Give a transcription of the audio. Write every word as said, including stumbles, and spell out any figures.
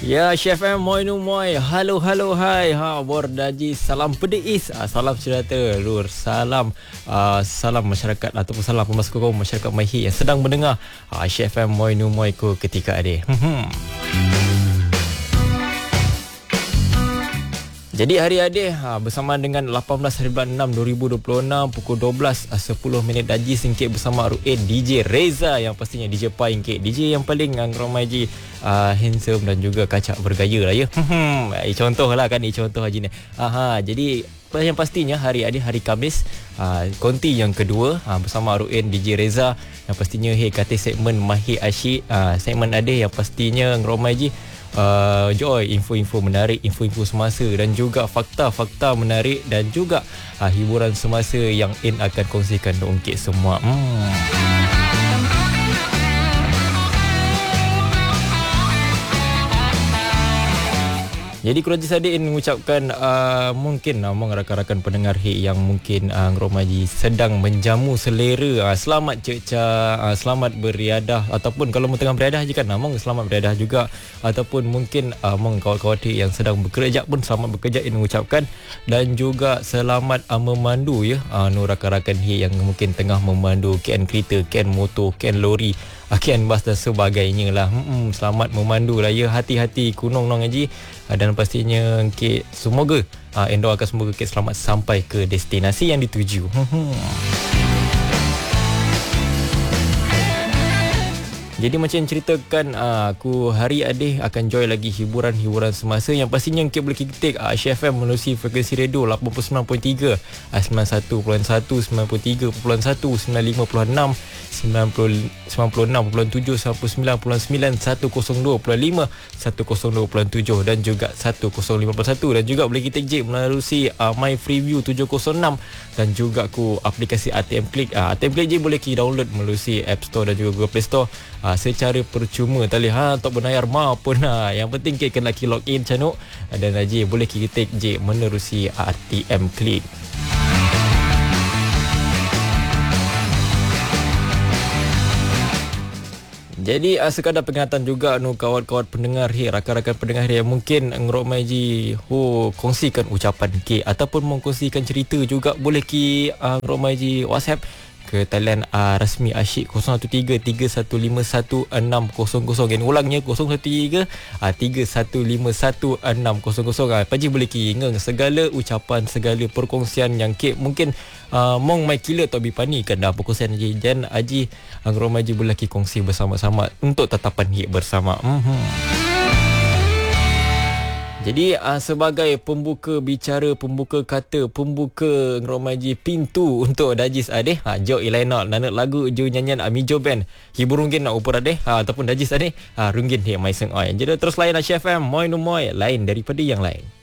Ya, Chef M, moi nu moi. Halo, halo, hai. Ha, bordaji, salam pedeis. Ah, salam sejahtera, lur. Salam uh, salam masyarakat ataupun salam pemasukan kaum masyarakat Maihi yang sedang mendengar uh, Chef M, moi nu moi ku ketika ade. Jadi hari Adil ha, bersama dengan lapan belas hari bulan enam dua ribu dua puluh enam pukul dua belas sepuluh minit daji singkit bersama Ruin D J Reza yang pastinya D J Pai ingkit D J yang paling ramai ji uh, handsome dan juga kacak bergaya lah ya. Eh, contoh lah kan, ini contoh haji ni. Aha, jadi yang pastinya hari Adil hari Khamis uh, konti yang kedua uh, bersama Ruin D J Reza yang pastinya hey kata segmen Mahir Asyik uh, segmen Adil yang pastinya ramai ji Uh, joy, info-info menarik, info-info semasa dan juga fakta-fakta menarik dan juga uh, hiburan semasa yang In akan kongsikan untuk semua. Hmm. Jadi kurang saja In mengucapkan uh, mungkin uh, rakan-rakan pendengar hit yang mungkin uh, Romaji sedang menjamu selera. Uh, selamat cekca, uh, selamat beriadah ataupun kalau tengah beriadah je kan, namang selamat beriadah juga ataupun mungkin uh, mong kawan-kawan hit yang sedang bekerja pun selamat bekerja In mengucapkan dan juga selamat uh, memandu ya. Uh, no rakan-rakan hit yang mungkin tengah memandu ken kereta, ken motor, ken lori, ken bas dan sebagainya lah. Hmm, selamat memandu lah ya. Hati-hati kunong nong haji. Dan pastinya Kek semoga uh, Endo akan semoga Kek selamat sampai ke destinasi yang dituju. Jadi macam ceritakan uh, aku hari Adil akan join lagi hiburan-hiburan semasa yang pastinya Kek boleh ketik uh, Chef M melalui frekuensi radio lapan puluh sembilan perpuluhan tiga, uh, sembilan puluh satu perpuluhan satu, sembilan puluh tiga perpuluhan satu, sembilan puluh lima perpuluhan enam, sembilan puluh enam perpuluhan tujuh, sembilan puluh sembilan perpuluhan sembilan, seratus dua perpuluhan lima, seratus dua perpuluhan tujuh dan juga seratus lima perpuluhan satu dan juga boleh ketik je melalui uh, My Freeview tujuh kosong enam dan juga ku aplikasi A T M Click. uh, A T M Click je boleh ki download melalui App Store dan juga Google Play Store uh, secara percuma tak boleh ha untuk berbayar maupun ha. Yang penting kita kena ki login canuk dan aja boleh ki ketik je menerusi A T M Click. Jadi uh, sekadar peringatan juga nu kawan-kawan pendengar hi, rakan-rakan pendengar yang mungkin ngeromai ji ho kongsikan ucapan ke ataupun mengkongsikan cerita juga boleh ki uh, ngeromai ji WhatsApp ke talian uh, rasmi Asyik kosong satu tiga, tiga satu lima satu, enam kosong kosong. Yang ulangnya kosong satu tiga, tiga satu lima satu, enam kosong kosong. uh, Paji boleh ki ngeng segala ucapan, segala perkongsian yang ke mungkin uh, mong mai kila atau bipani kan dah perkongsian je dan aji angrom aji boleh ki kongsi bersama-sama untuk tetapan hit bersama. Mhm. Jadi uh, sebagai pembuka bicara, pembuka kata, pembuka ngeromaji pintu untuk Dajis Adeh, ha jo ilaina nanak lagu jo nyanyian Amijo Band hiburungin nak upur Adeh ha, ataupun Dajis Adeh ha, runggin he mai seng oi. Jadi terus lain Chef M, moi no moi lain daripada yang lain.